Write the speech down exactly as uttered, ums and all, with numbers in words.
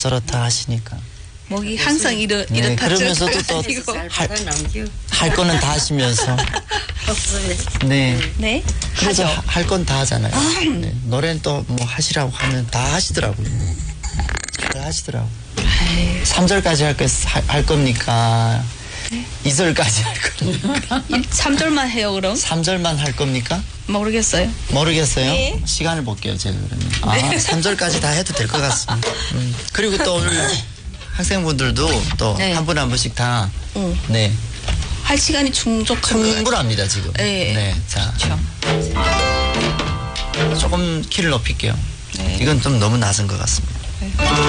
저렇다 하시니까. 목이 항상 이렇, 네, 이렇다 그러면서도 또 저렇다 할, 할 거는 다 하시면서. 네. 네. 그래서 하죠. 할 건 다 하잖아요. 네. 노래는 또 뭐 하시라고 하면 다 하시더라고요. 잘 하시더라고요. 삼 절까지 할, 거, 할, 할 겁니까? 네. 이 절까지 할 겁니까? 삼 절만 해요, 그럼? 삼 절만 할 겁니까? 모르겠어요. 모르겠어요. 네. 시간을 볼게요, 제가 그러면. 아, 삼 절까지 다 해도 될 것 같습니다. 음. 그리고 또 오늘 학생분들도 또 네. 한 분 한 분씩 다, 응. 네. 할 시간이 충족한 것 같아요. 충분합니다, 지금. 네. 네. 자. 그렇죠. 조금 키를 높일게요. 네. 이건 좀 너무 낮은 것 같습니다. 네.